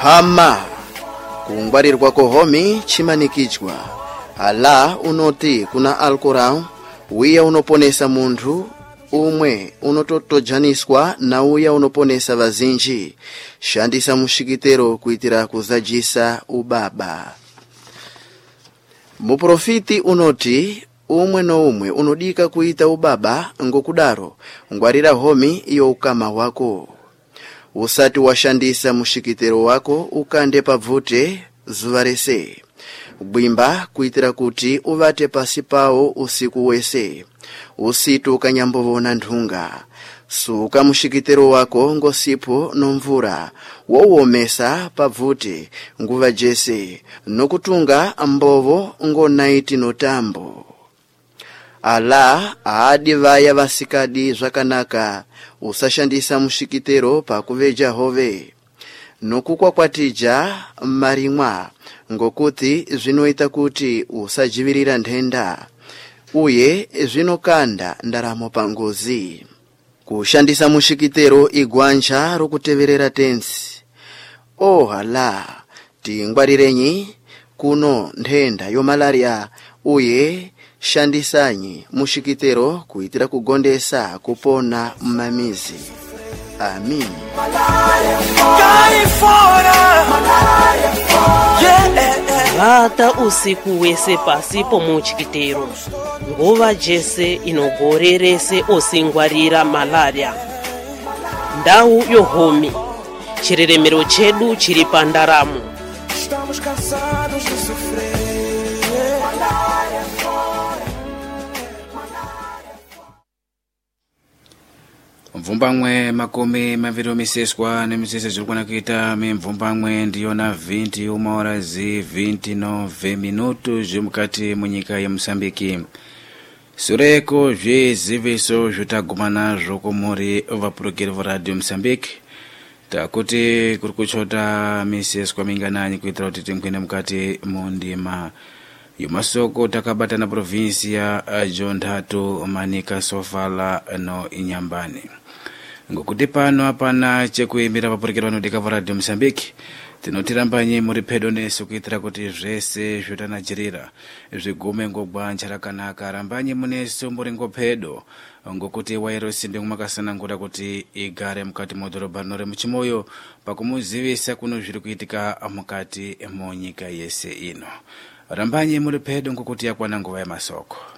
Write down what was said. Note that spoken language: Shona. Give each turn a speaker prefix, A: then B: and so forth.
A: Hama kungwarirwa kohomi chimanikichwa. Ala unoti kuna Alquran uya unoponesa muntu umwe unototojaniswa na uya unoponesa vazinji. Shandisa mushikitero kuitira kuzajisa ubaba. Muprofiti unoti umwe no umwe unodika kuita ubaba ngokudaro ngwarira homi iyo ukama wako. Usati washandisa mushikitero wako ukande pavute zuvarese. Bwimba kuitira kuti uvate pasi pawo usiku wese. Usitu kanyambovona ndhunga. Suka mushikitero wako ngosipo nomvura. Wowomesa pavute nguva jese. Nokutunga mbovo ngonaiti notambo. Ala aadi vaya vasikadi zvakanaka. Usashandisa mushikitero pakuveja hove. Nokukwakwatija marimwa ngokuti zvinoita kuti usajivirira ndenda. Uye zvinokanda ndaramo pangozi. Kushandisa mushikitero igwanja rokuteverera tensi. Hala tingwarirenyi kuno ndenda yo malaria. Uye shandisanyi mushikitero kuitira kugondesa kupona mmamizi. Amin.
B: Vata usiku wese pasi pomuchikitero. Nguva jese inogorerese osingwarira malaria. Ndau yohomi. Chireremero chedu chiri pandaramo.
C: Estamos cansados de sofrer.
D: Mvumbamwe makumi maviri miseswa nemisese zirikwana kuita mimvumbamwe ndiyona 21:29 minutos mukati munyika ya Msambiki. Sureko zviziviso zvotaguma nazvo kumuri vapurukiri varadio Msambiki. Takuti kurikuchota miseswa mingananyi kuitira kuti timkwene mukati mundima yumasoko takabata na provinsia John Dhatu Manika Sofala no Inyambani. Ngokuti pano hapana chekuimbira vapurukiri vanodika varadio Msambiki. Tinotirambanye muri pedo nesu kuitira kuti zvese zvotanajirira zvigume ngogwanja rakanaka. Rambanye munesu muri ngopedo ngokuti wairosi ndikumakasana kuti igare mukati modhorobha re muchimoyo pakumuzivisa kuno zviri kuitika mukati munyika yese ino. Rambanye muri pedo ngokuti yakwana nguva yamasoko.